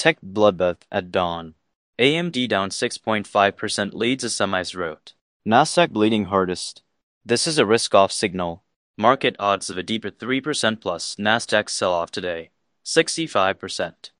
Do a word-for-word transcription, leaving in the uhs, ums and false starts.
Tech bloodbath at dawn. A M D down six point five percent leads as semis wrote. Nasdaq bleeding hardest. This is a risk-off signal. Market odds of a deeper three percent plus Nasdaq sell-off today. sixty-five percent.